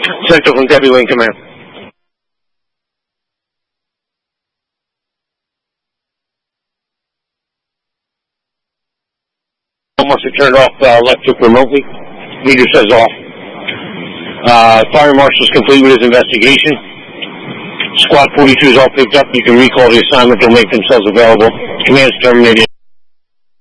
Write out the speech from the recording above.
Central from Debbie Wing, command. Must have turned off electric remotely. Meter says off. Fire marshal's complete with his investigation. Squad 42 is all picked up. You can recall the assignment. They'll make themselves available. Command's terminated.